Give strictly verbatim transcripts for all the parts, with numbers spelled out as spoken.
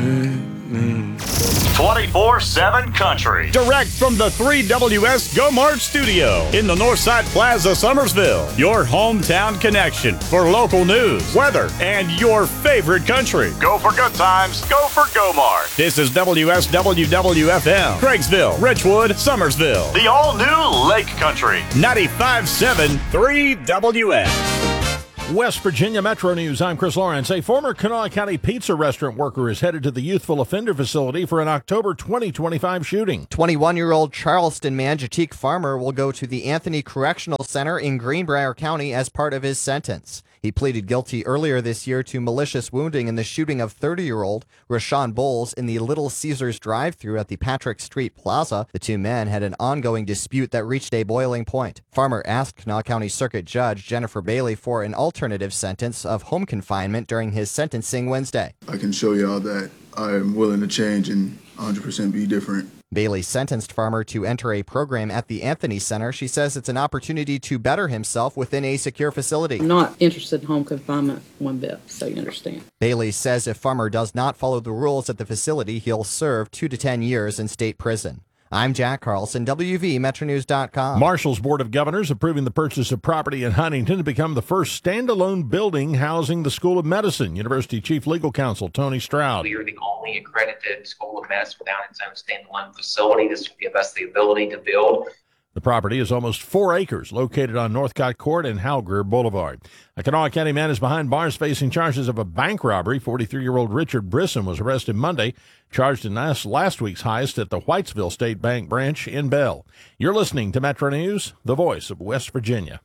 twenty-four seven Country. Direct from the three W S Go Mart studio in the Northside Plaza, Summersville. Your hometown connection for local news, weather, and your favorite country. Go for good times. Go for Go Mart. This is W S W W F M, Craigsville, Richwood, Summersville. The all-new Lake Country. ninety-five point seven three W S. West Virginia Metro News. I'm Chris Lawrence. A former Kanawha County pizza restaurant worker is headed to the youthful offender facility for an October twenty twenty-five shooting. twenty-one-year-old Charleston man Jatique Farmer will go to the Anthony Correctional Center in Greenbrier County as part of his sentence. He pleaded guilty earlier this year to malicious wounding in the shooting of thirty-year-old Rashawn Bowles in the Little Caesars drive-thru at the Patrick Street Plaza. The two men had an ongoing dispute that reached a boiling point. Farmer asked Kanawha County Circuit Judge Jennifer Bailey for an alternative sentence of home confinement during his sentencing Wednesday. I can show y'all that I am willing to change and one hundred percent be different. Bailey sentenced Farmer to enter a program at the Anthony Center. She says it's an opportunity to better himself within a secure facility. I'm not interested in home confinement one bit, so you understand. Bailey says if Farmer does not follow the rules at the facility, he'll serve two to ten years in state prison. I'm Jack Carlson, W V Metro News dot com. Marshall's Board of Governors approving the purchase of property in Huntington to become the first standalone building housing the School of Medicine. University Chief Legal Counsel Tony Stroud. We are the only accredited School of Medicine without its own standalone facility. This will give us the ability to build. The property is almost four acres, located on Northcott Court and Halgreer Boulevard. A Kanawha County man is behind bars facing charges of a bank robbery. forty-three-year-old Richard Brisson was arrested Monday, charged in last, last week's heist at the Whitesville State Bank branch in Bell. You're listening to Metro News, the voice of West Virginia.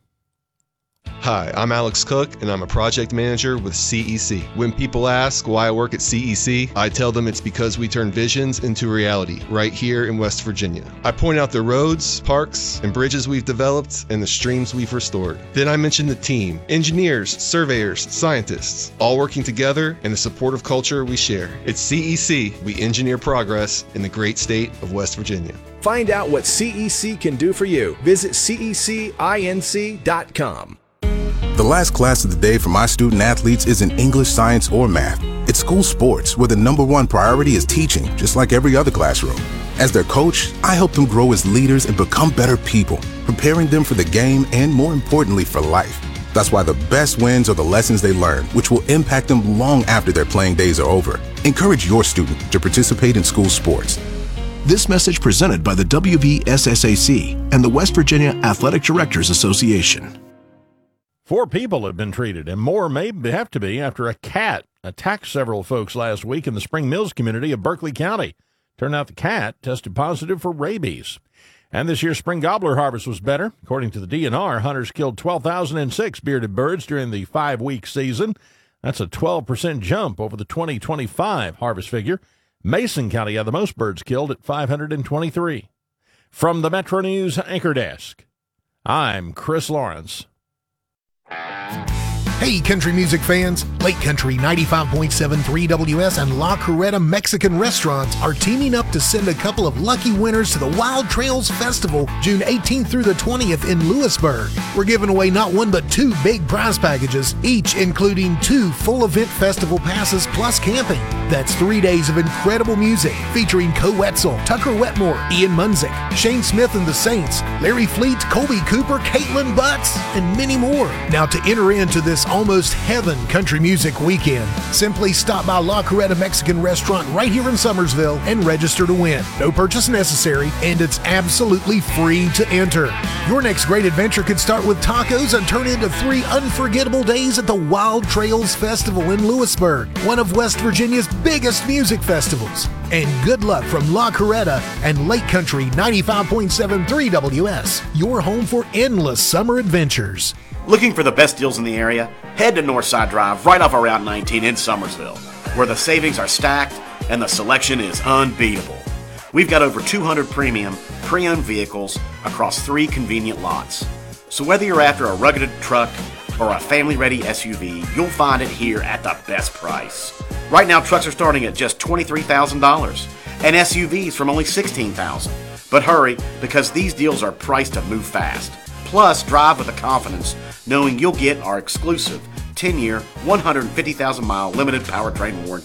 Hi, I'm Alex Cook, and I'm a project manager with C E C. When people ask why I work at C E C, I tell them it's because we turn visions into reality right here in West Virginia. I point out the roads, parks, and bridges we've developed and the streams we've restored. Then I mention the team, engineers, surveyors, scientists, all working together and the supportive culture we share. At C E C, we engineer progress in the great state of West Virginia. Find out what C E C can do for you. Visit C E C inc dot com. The last class of the day for my student athletes isn't English, science, or math. It's school sports, where the number one priority is teaching, just like every other classroom. As their coach, I help them grow as leaders and become better people, preparing them for the game and, more importantly, for life. That's why the best wins are the lessons they learn, which will impact them long after their playing days are over. Encourage your student to participate in school sports. This message presented by the W V S S A C and the West Virginia Athletic Directors Association. Four people have been treated, and more may have to be after a cat attacked several folks last week in the Spring Mills community of Berkeley County. Turned out the cat tested positive for rabies. And this year's spring gobbler harvest was better. According to the D N R, hunters killed twelve thousand six bearded birds during the five-week season. That's a twelve percent jump over the twenty twenty-five harvest figure. Mason County had the most birds killed at five hundred twenty-three. From the Metro News Anchor Desk, I'm Chris Lawrence. Hey, country music fans. Lake Country ninety-five point seven three W S and La Coretta Mexican Restaurants are teaming up to send a couple of lucky winners to the Wild Trails Festival June eighteenth through the twentieth in Lewisburg. We're giving away not one but two big prize packages, each including two full event festival passes plus camping. That's three days of incredible music featuring Co Wetzel, Tucker Wetmore, Ian Munzik, Shane Smith and the Saints, Larry Fleet, Colby Cooper, Caitlin Butts, and many more. Now, to enter into this almost heaven country music weekend, simply stop by La Coretta Mexican Restaurant right here in Summersville and register to win. No purchase necessary, and it's absolutely free to enter. Your next great adventure could start with tacos and turn into three unforgettable days at the Wild Trails Festival in Lewisburg, one of West Virginia's biggest music festivals. And good luck from La Coretta and Lake Country ninety-five point seven three W S, your home for endless summer adventures. Looking for the best deals in the area? Head to Northside Drive right off of Route nineteen in Summersville, where the savings are stacked and the selection is unbeatable. We've got over two hundred premium, pre-owned vehicles across three convenient lots. So whether you're after a rugged truck or a family-ready S U V, you'll find it here at the best price. Right now, trucks are starting at just twenty-three thousand dollars and S U Vs from only sixteen thousand dollars. But hurry, because these deals are priced to move fast. Plus, drive with the confidence knowing you'll get our exclusive ten-year, one hundred fifty thousand mile limited powertrain warranty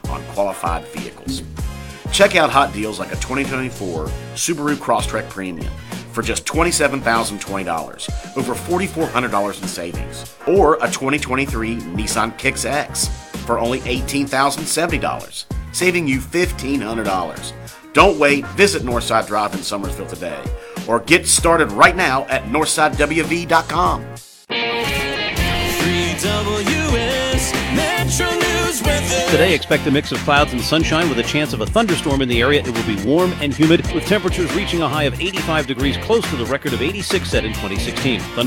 on qualified vehicles. Check out hot deals like a twenty twenty-four Subaru Crosstrek Premium for just twenty-seven thousand twenty dollars, over four thousand four hundred dollars in savings, or a twenty twenty-three Nissan Kicks X for only eighteen thousand seventy dollars, saving you fifteen hundred dollars. Don't wait, visit Northside Drive in Summersville today, or get started right now at northside w v dot com. three W S Metro News weather. Today, expect a mix of clouds and sunshine with a chance of a thunderstorm in the area. It will be warm and humid, with temperatures reaching a high of eighty-five degrees, close to the record of eighty-six set in twenty sixteen.